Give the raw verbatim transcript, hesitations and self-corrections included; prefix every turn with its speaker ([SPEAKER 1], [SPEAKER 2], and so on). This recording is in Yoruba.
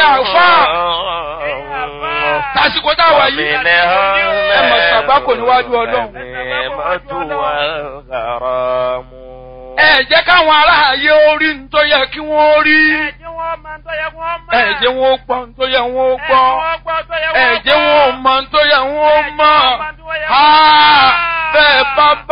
[SPEAKER 1] àfáà tásìkò táwa yìí ẹ mọ̀ sàgbákò níwájú Ọlọ́run. ẹ jẹ́ káwọn aráàyè orí ń tó yẹ kí wọ́n rí. ẹ jẹ́ wọn ó gbọ́ ń tó yẹ wọ́n ó gbọ́. ẹ jẹ́ wọn ó mọ̀ ń tó yẹ wọ́n ó mọ̀. bẹ́ẹ̀ bá bá